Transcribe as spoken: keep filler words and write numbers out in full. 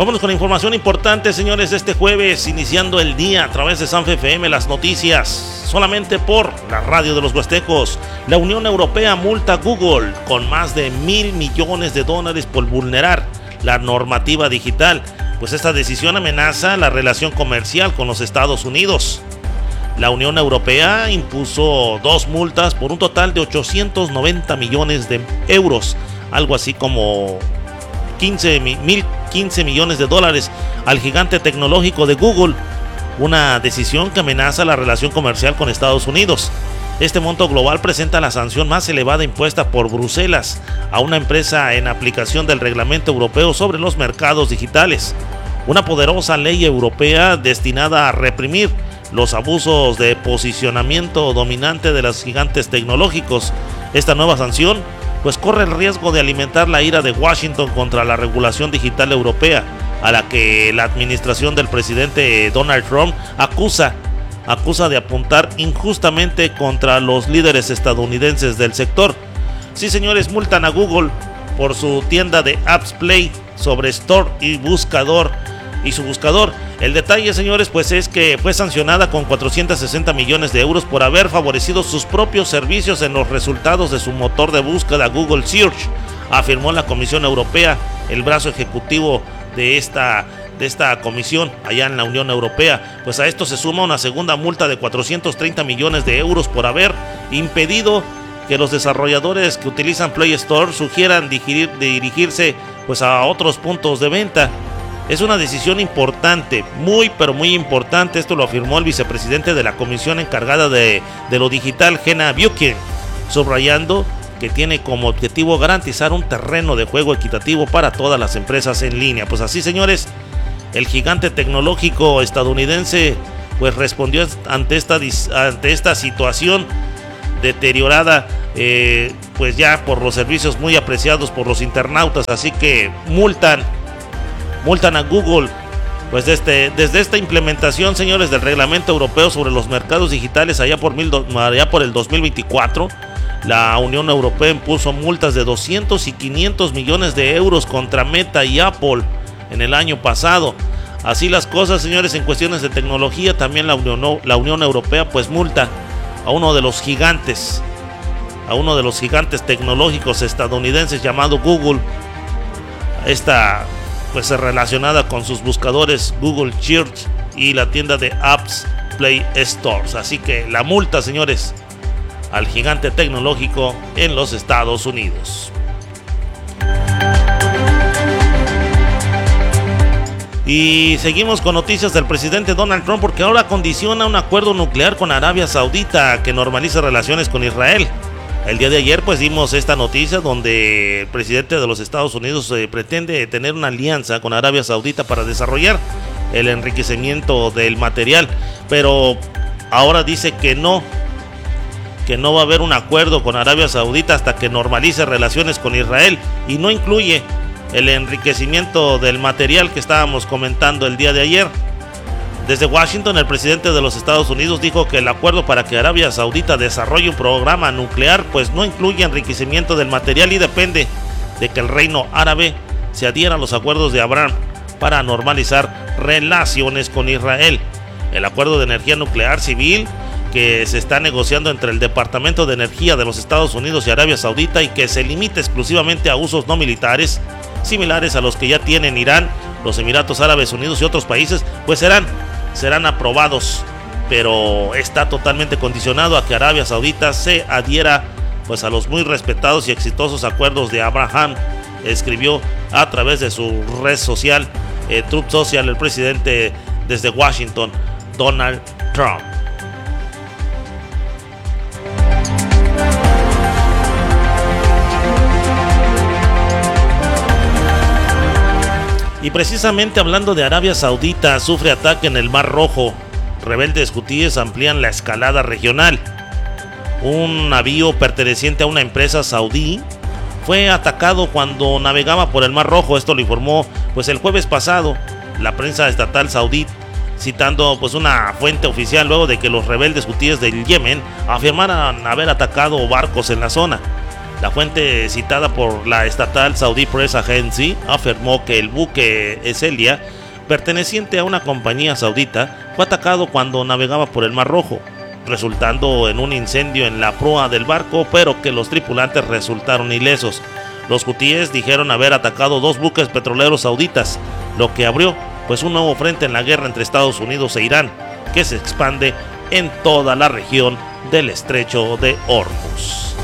Vámonos con información importante, señores, de este jueves, iniciando el día a través de Sanfe F M, las noticias, solamente por la radio de los huastecos. La Unión Europea multa a Google con más de mil millones de dólares por vulnerar la normativa digital, pues esta decisión amenaza la relación comercial con los Estados Unidos. La Unión Europea impuso dos multas por un total de ochocientos noventa millones de euros, algo así como quince mil quince millones de dólares al gigante tecnológico de Google, una decisión que amenaza la relación comercial con Estados Unidos. Este monto global presenta la sanción más elevada impuesta por Bruselas a una empresa en aplicación del Reglamento Europeo sobre los mercados digitales, una poderosa ley europea destinada a reprimir los abusos de posicionamiento dominante de los gigantes tecnológicos. Esta nueva sanción pues corre el riesgo de alimentar la ira de Washington contra la regulación digital europea, a la que la administración del presidente Donald Trump acusa, acusa de apuntar injustamente contra los líderes estadounidenses del sector. Sí, señores, multan a Google por su tienda de Apps Play sobre Store y buscador y su buscador. El detalle, señores, pues es que fue sancionada con cuatrocientos sesenta millones de euros por haber favorecido sus propios servicios en los resultados de su motor de búsqueda Google Search, afirmó la Comisión Europea, el brazo ejecutivo de esta, de esta comisión allá en la Unión Europea. Pues a esto se suma una segunda multa de cuatrocientos treinta millones de euros por haber impedido que los desarrolladores que utilizan Play Store sugieran dirigir, dirigirse pues a otros puntos de venta. Es una decisión importante, muy pero muy importante. Esto lo afirmó el vicepresidente de la comisión encargada de, de lo digital, Jenna Buchanan, subrayando que tiene como objetivo garantizar un terreno de juego equitativo para todas las empresas en línea. Pues así, señores, el gigante tecnológico estadounidense pues respondió ante esta, ante esta situación deteriorada, eh, pues ya por los servicios muy apreciados por los internautas. Así que multan multan a Google pues desde, desde esta implementación, señores, del reglamento europeo sobre los mercados digitales allá por, mil, allá por el dos mil veinticuatro. La Unión Europea impuso multas de doscientos y quinientos millones de euros contra Meta y Apple en el año pasado. Así las cosas, señores, en cuestiones de tecnología, también la Unión, la Unión Europea pues multa a uno de los gigantes, a uno de los gigantes tecnológicos estadounidenses llamado Google. Esta pues relacionada con sus buscadores Google Search y la tienda de Apps Play Stores. Así que la multa, señores, al gigante tecnológico en los Estados Unidos. Y seguimos con noticias del presidente Donald Trump, porque ahora condiciona un acuerdo nuclear con Arabia Saudita que normalice relaciones con Israel. El día de ayer pues dimos esta noticia donde el presidente de los Estados Unidos eh, pretende tener una alianza con Arabia Saudita para desarrollar el enriquecimiento del material, pero ahora dice que no, que no va a haber un acuerdo con Arabia Saudita hasta que normalice relaciones con Israel, y no incluye el enriquecimiento del material que estábamos comentando el día de ayer. Desde Washington, el presidente de los Estados Unidos dijo que el acuerdo para que Arabia Saudita desarrolle un programa nuclear pues no incluye enriquecimiento del material y depende de que el reino árabe se adhiera a los acuerdos de Abraham para normalizar relaciones con Israel. El acuerdo de energía nuclear civil que se está negociando entre el Departamento de Energía de los Estados Unidos y Arabia Saudita, y que se limita exclusivamente a usos no militares similares a los que ya tienen Irán, los Emiratos Árabes Unidos y otros países, pues serán serán aprobados, pero está totalmente condicionado a que Arabia Saudita se adhiera pues a los muy respetados y exitosos acuerdos de Abraham, escribió a través de su red social eh, Truth Social el presidente desde Washington, Donald Trump. Y precisamente hablando de Arabia Saudita, sufre ataque en el Mar Rojo. Rebeldes hutíes amplían la escalada regional. Un navío perteneciente a una empresa saudí fue atacado cuando navegaba por el Mar Rojo. Esto lo informó pues el jueves pasado la prensa estatal saudí, citando pues una fuente oficial luego de que los rebeldes hutíes del Yemen afirmaran haber atacado barcos en la zona. La fuente citada por la estatal Saudi Press Agency afirmó que el buque Excelia, perteneciente a una compañía saudita, fue atacado cuando navegaba por el Mar Rojo, resultando en un incendio en la proa del barco, pero que los tripulantes resultaron ilesos. Los hutíes dijeron haber atacado dos buques petroleros sauditas, lo que abrió pues un nuevo frente en la guerra entre Estados Unidos e Irán, que se expande en toda la región del estrecho de Hormuz.